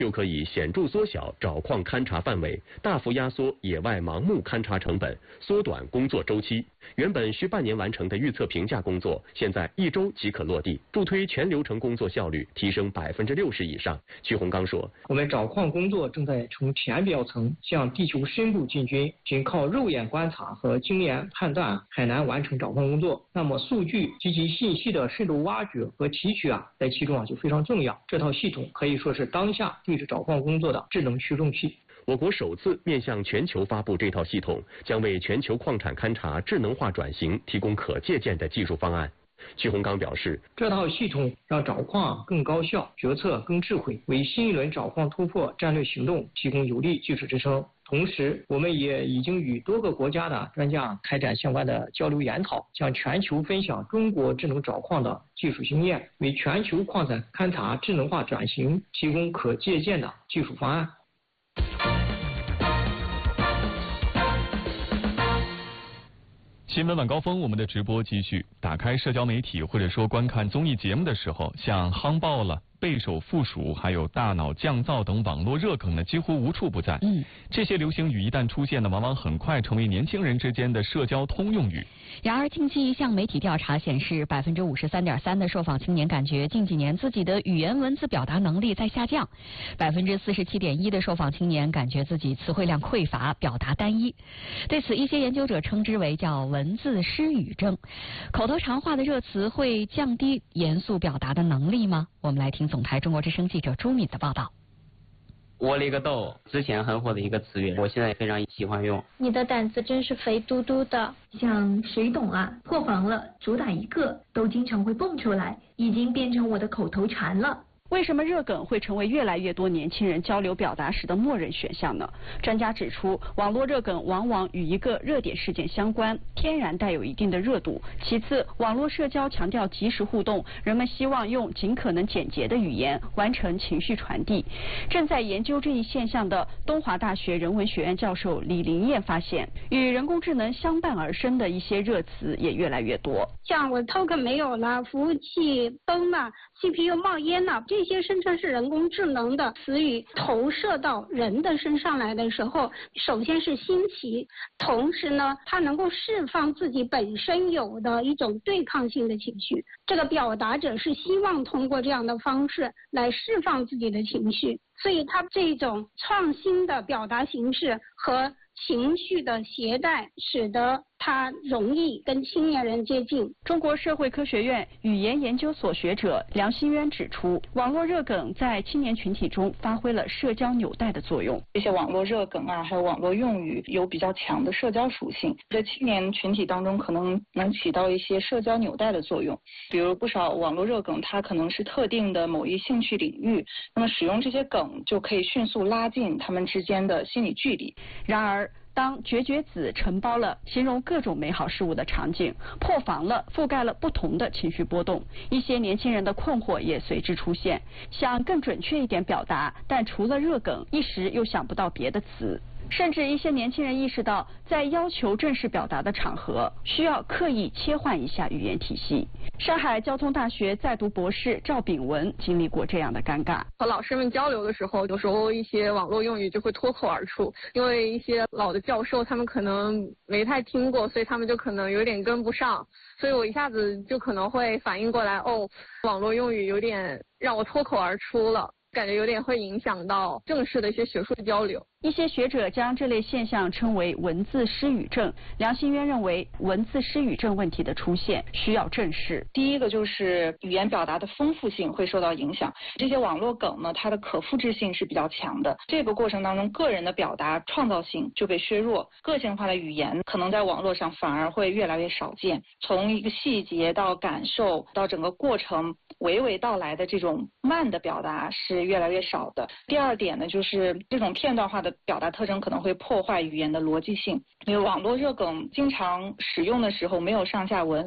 又可以显著缩小找矿勘察范围，大幅压缩野外盲目勘察成本，缩短工作周期。原本需半年完成的预测评价工作，现在1周即可落地，助推全流程工作效率提升60%以上。曲洪刚说：“ 我们找矿工作正在从浅表层向地球深部进军，仅靠肉眼观察和经验判断很难完成找矿工作。那么数据及其信息的深度挖掘和提取在其中就非常重要。这套系统可以说是当下对着找矿工作的智能驱动器。” 我国首次面向全球发布这套系统，将为全球矿产勘察智能化转型提供可借鉴的技术方案。曲洪刚表示， 这套系统让找矿更高效，决策更智慧，为新一轮找矿突破战略行动提供有力技术支撑。同时，我们也已经与多个国家的专家开展相关的交流研讨，向全球分享中国智能找矿的技术经验，为全球矿产勘察智能化转型提供可借鉴的技术方案。 新闻晚高峰，我们的直播继续。打开社交媒体或者说观看综艺节目的时候，像夯爆了、背手负鼠，还有大脑降噪等网络热梗呢，几乎无处不在。这些流行语一旦出现呢，往往很快成为年轻人之间的社交通用语。 然而，近期一项媒体调查显示，53.3%的受访青年感觉近几年自己的语言文字表达能力在下降，47.1%的受访青年感觉自己词汇量匮乏，表达单一。对此，一些研究者称之为叫文字失语症。口头禅化的热词会降低严肃表达的能力吗？我们来听总台中国之声记者朱敏的报道。 窝了一个豆，之前很火的一个词语，我现在也非常喜欢用。 你的胆子真是肥嘟嘟的，像谁懂啊，破防了，主打一个都经常会蹦出来，已经变成我的口头禅了。 为什么热梗会成为越来越多年轻人交流表达时的默认选项呢？专家指出，网络热梗往往与一个热点事件相关，天然带有一定的热度。其次，网络社交强调即时互动，人们希望用尽可能简洁的语言完成情绪传递。正在研究这一现象的东华大学人文学院教授李林燕发现，与人工智能相伴而生的一些热词也越来越多， 像我 token 没有了，服务器崩了， CPU 冒烟了，这些声称是人工智能的词语投射到人的身上来的时候，首先是新奇，同时呢，它能够释放自己本身有的一种对抗性的情绪。这个表达者是希望通过这样的方式来释放自己的情绪，所以它这种创新的表达形式和情绪的携带，使得它容易跟青年人接近。 中国社会科学院语言研究所学者梁新渊指出，网络热梗在青年群体中发挥了社交纽带的作用。 这些网络热梗还有网络用语有比较强的社交属性，在青年群体当中可能能起到一些社交纽带的作用。比如不少网络热梗，它可能是特定的某一兴趣领域，那么使用这些梗就可以迅速拉近他们之间的心理距离。 然而，当绝子承包了形容各种美好事物的场景，破防了，覆盖了不同的情绪波动，一些年轻人的困惑也随之出现，想更准确一点表达，但除了热梗，一时又想不到别的词。甚至一些年轻人意识到，在要求正式表达的场合，需要刻意切换一下语言体系。上海交通大学在读博士赵炳文经历过这样的尴尬。 和老师们交流的时候，有时候一些网络用语就会脱口而出，因为一些老的教授他们可能没太听过，所以他们就可能有点跟不上，所以我一下子就可能会反应过来，网络用语有点让我脱口而出了，感觉有点会影响到正式的一些学术交流。 一些学者将这类现象称为文字失语症。梁新渊认为，文字失语症问题的出现需要正视。 第一个就是语言表达的丰富性会受到影响，这些网络梗呢，它的可复制性是比较强的，这个过程当中个人的表达创造性就被削弱，个性化的语言可能在网络上反而会越来越少见，从一个细节到感受到整个过程娓娓道来的这种慢的表达是越来越少的。第二点呢，就是这种片段化的表达特征可能会破坏语言的逻辑性，因为网络热梗经常使用的时候没有上下文，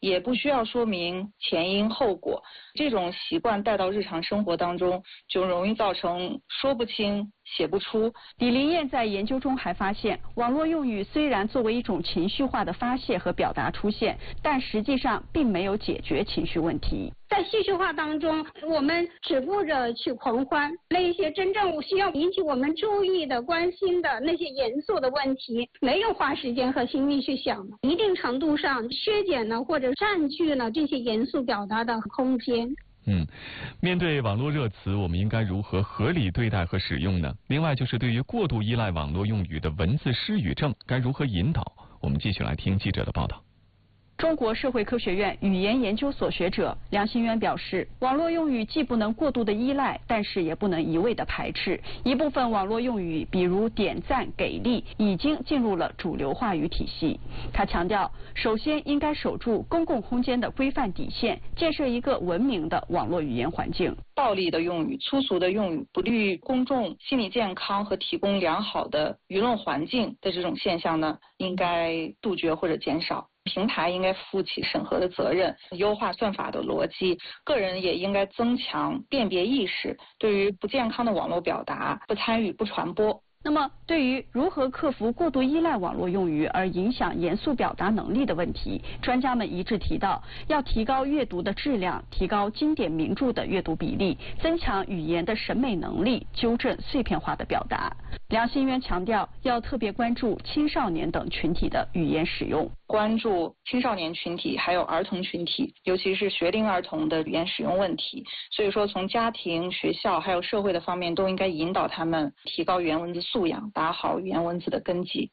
也不需要说明前因后果。这种习惯带到日常生活当中，就容易造成说不清、写不出。 李林燕在研究中还发现，网络用语虽然作为一种情绪化的发泄和表达出现，但实际上并没有解决情绪问题。 在戏剧化当中，我们只顾着去狂欢，那些真正需要引起我们注意的、关心的那些严肃的问题，没有花时间和心力去想，一定程度上削减了或者占据了这些严肃表达的空间。 面对网络热词，我们应该如何合理对待和使用呢？另外，就是对于过度依赖网络用语的文字失语症，该如何引导？我们继续来听记者的报道。 中国社会科学院语言研究所学者梁新渊表示，网络用语既不能过度的依赖，但是也不能一味的排斥。一部分网络用语，比如点赞、给力，已经进入了主流话语体系。他强调，首先应该守住公共空间的规范底线，建设一个文明的网络语言环境。 暴力的用语、粗俗的用语，不利于公众心理健康和提供良好的舆论环境的这种现象呢，应该杜绝或者减少。平台应该负起审核的责任，优化算法的逻辑，个人也应该增强辨别意识，对于不健康的网络表达，不参与、不传播。 那么，对于如何克服过度依赖网络用语而影响严肃表达能力的问题，专家们一致提到，要提高阅读的质量，提高经典名著的阅读比例，增强语言的审美能力，纠正碎片化的表达。梁新渊强调，要特别关注青少年等群体的语言使用， 关注青少年群体还有儿童群体，尤其是学龄儿童的语言使用问题。所以说，从家庭、学校还有社会的方面，都应该引导他们提高语言文字素养，打好语言文字的根基。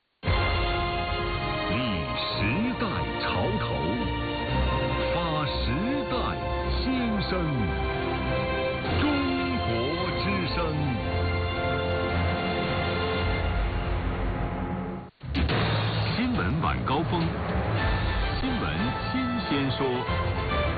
立时代潮头，发时代新声。中国之声。新闻晚高峰，新闻新鲜说。